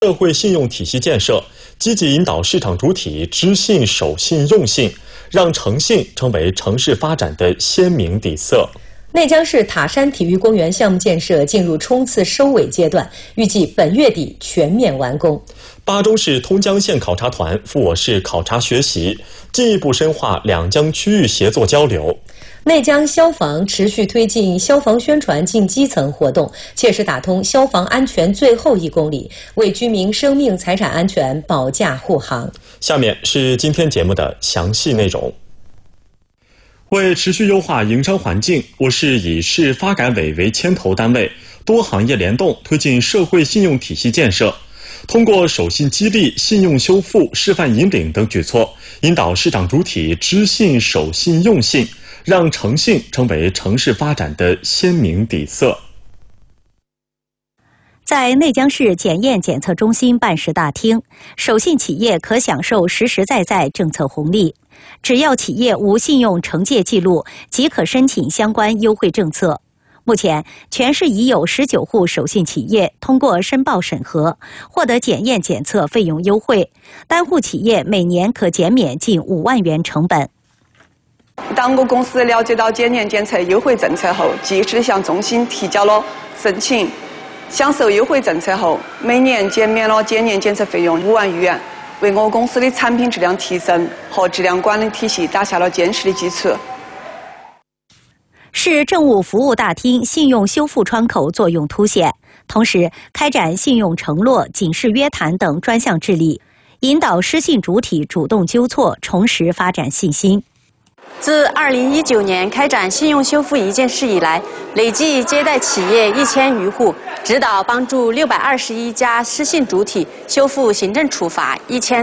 社会信用体系建设，积极引导市场主体知信、守信、用信，让诚信成为城市发展的鲜明底色。 内江市塔山体育公园项目建设进入冲刺收尾阶段，预计本月底全面完工。 巴中市通江县考察团赴我市考察学习，进一步深化两江区域协作交流。 内江消防持续推进消防宣传进基层活动，切实打通消防安全最后1公里，为居民生命财产安全保驾护航。 下面是今天节目的详细内容。为持续优化营商环境，我市以市发改委为牵头单位，多行业联动推进社会信用体系建设。通过守信激励、信用修复、示范引领等举措，引导市场主体知信、守信、用信，让诚信成为城市发展的鲜明底色。 在内江市检验检测中心办事大厅，守信企业可享受实实在在政策红利。只要企业无信用惩戒记录，即可申请相关优惠政策。目前，全市已有19户守信企业通过申报审核，获得检验检测费用优惠，单户企业每年可减免近5万元成本。 当我公司了解到检验检测优惠政策后，及时向中心提交了申请，享受优惠政策后，每年减免了检验检测费用5万余元，为我公司的产品质量提升和质量管理体系打下了坚实的基础。 市政务服务大厅信用修复窗口作用凸显，同时开展信用承诺、警示约谈等专项治理，引导失信主体主动纠错，重拾发展信心。 自2019年开展信用修复一件事以来，累计接待企业1000余户，指导帮助621家失信主体修复行政处罚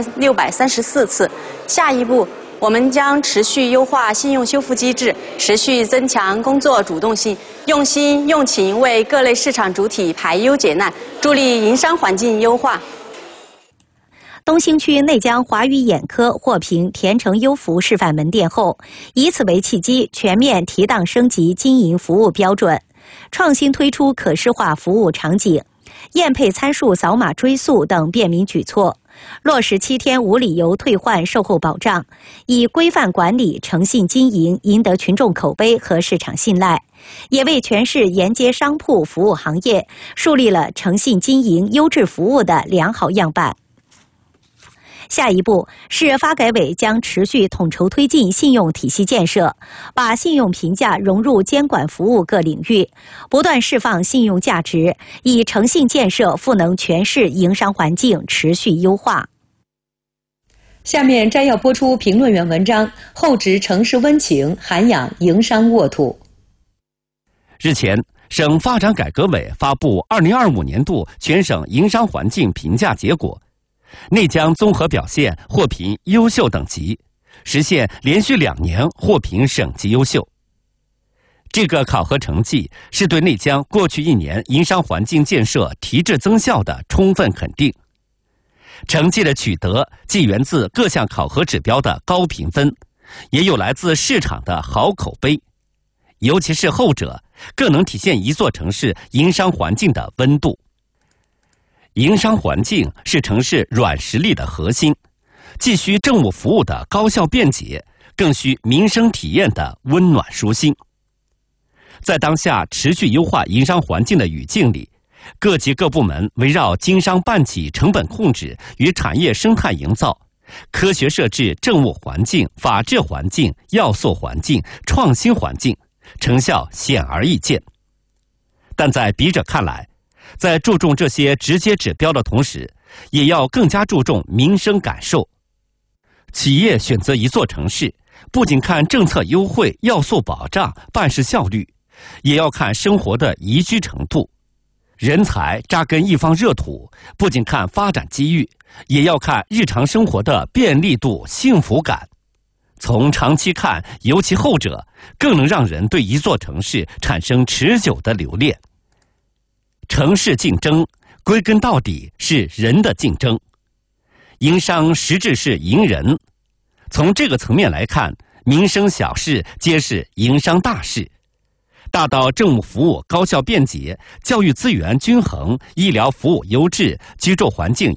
1634次。下一步，我们将持续优化信用修复机制，持续增强工作主动性，用心用情为各类市场主体排忧解难，助力营商环境优化。 东兴区内江华宇眼科获评田城优福示范门店后，以此为契机，全面提档升级经营服务标准，创新推出可视化服务场景、验配参数扫码追溯等便民举措，落实7天无理由退换售后保障，以规范管理、诚信经营赢得群众口碑和市场信赖，也为全市沿街商铺服务行业树立了诚信经营、优质服务的良好样板。下一步，市发改委将持续统筹推进信用体系建设，把信用评价融入监管服务各领域，不断释放信用价值，以诚信建设赋能全市营商环境持续优化。 下面摘要播出评论员文章：厚植城市温情，涵养营商沃土。 日前，省发展改革委发布2025年度全省营商环境评价结果，内江综合表现获评优秀等级，实现连续2年获评省级优秀。这个考核成绩是对内江过去1年营商环境建设提质增效的充分肯定。成绩的取得既源自各项考核指标的高评分，也有来自市场的好口碑，尤其是后者，更能体现一座城市营商环境的温度。营商环境是城市软实力的核心，既需政务服务的高效便捷，更需民生体验的温暖舒心。在当下持续优化营商环境的语境里，各级各部门围绕经商办企成本控制与产业生态营造，科学设置政务环境、法治环境、要素环境、创新环境，成效显而易见。但在笔者看来，在注重这些直接指标的同时，也要更加注重民生感受。企业选择一座城市，不仅看政策优惠、要素保障、办事效率，也要看生活的宜居程度。人才扎根一方热土，不仅看发展机遇，也要看日常生活的便利度、幸福感。从长期看，尤其后者，更能让人对一座城市产生持久的留恋。城市竞争归根到底是人的竞争，营商实质是营人。从这个层面来看，民生小事皆是营商大事。 大到政务服务高效便捷、教育资源均衡、医疗服务优质、居住环境